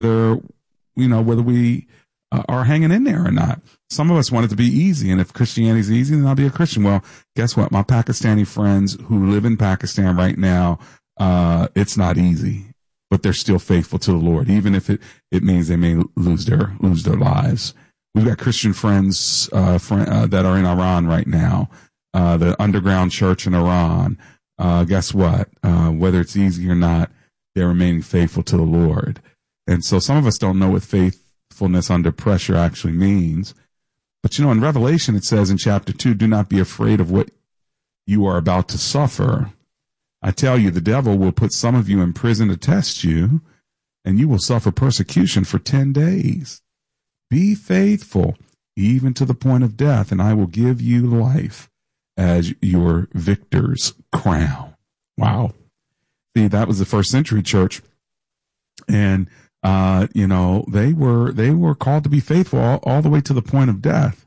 whether we are hanging in there or not. Some of us want it to be easy. And if Christianity is easy, then I'll be a Christian. Well, guess what? My Pakistani friends who live in Pakistan right now, it's not easy, but they're still faithful to the Lord, even if it means they may lose their lives. We've got Christian friends, that are in Iran right now, the underground church in Iran. Guess what? Whether it's easy or not, they're remaining faithful to the Lord. And so some of us don't know what faithfulness under pressure actually means. But in Revelation, it says in chapter 2, do not be afraid of what you are about to suffer. I tell you, the devil will put some of you in prison to test you, and you will suffer persecution for 10 days. Be faithful, even to the point of death, and I will give you life as your victor's crown. Wow. See, that was the first century church. And they were called to be faithful all the way to the point of death.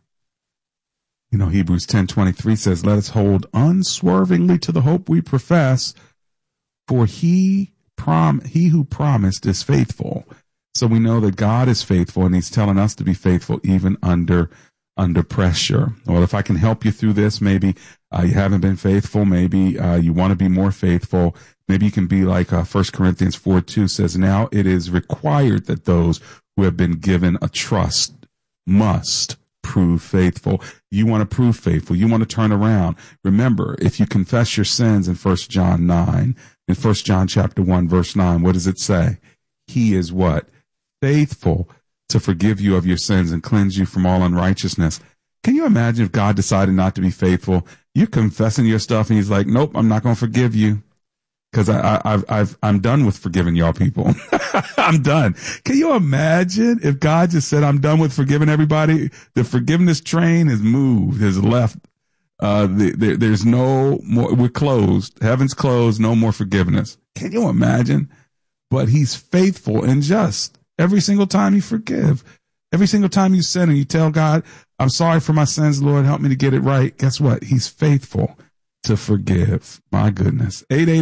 Hebrews 10:23 says, let us hold unswervingly to the hope we profess, for he who promised is faithful. So we know that God is faithful, and he's telling us to be faithful even under pressure. Well, if I can help you through this, maybe you haven't been faithful. Maybe you want to be more faithful. Maybe you can be like 1 Corinthians 4:2 says, now it is required that those who have been given a trust must prove faithful. You want to prove faithful. You want to turn around. Remember, if you confess your sins in 1 John 9, in 1 John chapter 1, verse 9, what does it say? He is what? Faithful to forgive you of your sins and cleanse you from all unrighteousness. Can you imagine if God decided not to be faithful? You're confessing your stuff and he's like, nope, I'm not going to forgive you. Because I'm done with forgiving y'all people. I'm done. Can you imagine if God just said, I'm done with forgiving everybody? The forgiveness train has moved, has left. There's no more. We're closed. Heaven's closed. No more forgiveness. Can you imagine? But he's faithful and just. Every single time you forgive, every single time you sin and you tell God, I'm sorry for my sins, Lord, help me to get it right. Guess what? He's faithful to forgive. My goodness.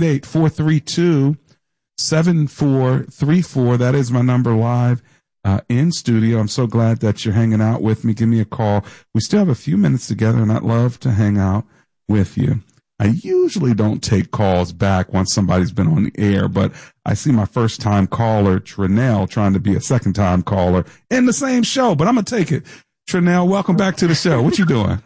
888-432-7434. That is my number live in studio. I'm so glad that you're hanging out with me. Give me a call. We still have a few minutes together, and I'd love to hang out with you. I usually don't take calls back once somebody's been on the air, but I see my first-time caller, Trinell, trying to be a second-time caller in the same show, but I'm going to take it. Trinell, welcome back to the show. What you doing?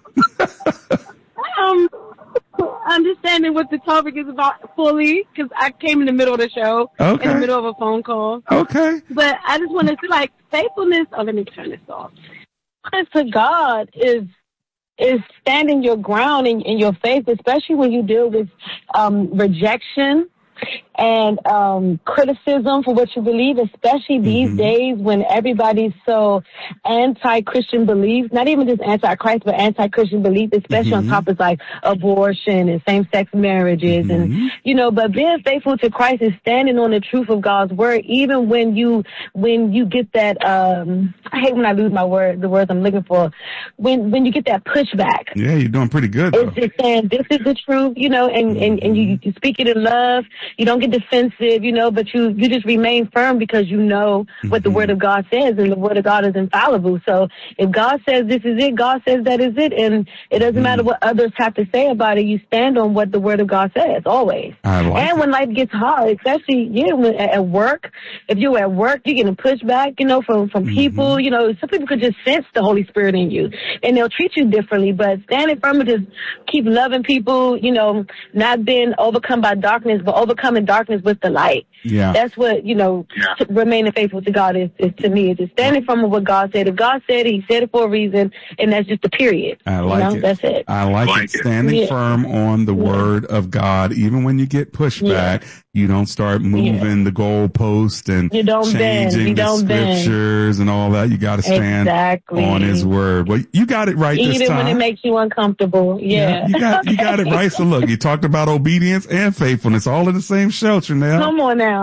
Understanding what the topic is about fully, because I came in the middle of the show, in the middle of a phone call. Okay. But I just want to say, faithfulness. Oh, let me turn this off. To God is standing your ground in your faith, especially when you deal with rejection and criticism for what you believe, especially these days when everybody's so anti-Christian beliefs, not even just anti-Christ, but anti-Christian beliefs, especially on topics like abortion and same-sex marriages. And, but being faithful to Christ is standing on the truth of God's word, even when you get that, I hate when I lose the words I'm looking for, when you get that pushback. Yeah, you're doing pretty good, though. It's just saying, this is the truth, and you speak it in love. You don't get defensive, but you just remain firm because you know what the Word of God says, and the Word of God is infallible. So if God says this is it, God says that is it, and it doesn't matter what others have to say about it. You stand on what the Word of God says, always. And when life gets hard, especially at work, if you're at work, you're getting pushback, from people. Some people could just sense the Holy Spirit in you, and they'll treat you differently. But standing firm and just keep loving people, not being overcome by darkness, but overcoming darkness with the light. Yeah. That's what, remaining faithful to God is to me. It's just standing firm with what God said. If God said it, he said it for a reason, and that's just the period. I like it. That's it. I like it. Standing firm on the Word of God, even when you get pushback, you don't start moving the goalpost and changing the scriptures and all that. You got to stand on his Word. Well, you got it right this time. Even when it makes you uncomfortable. Yeah. You got it right. So look, you talked about obedience and faithfulness all in the same show, Trinell. Come on now.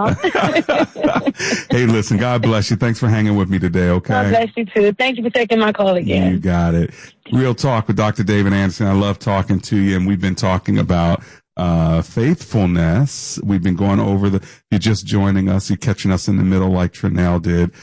Hey, listen, God bless you. Thanks for hanging with me today, okay? God bless you too. Thank you for taking my call again. You got it. Real Talk with Dr. David Anderson. I love talking to you, and we've been talking about faithfulness. We've been going over if you're just joining us, you're catching us in the middle like Trinell did.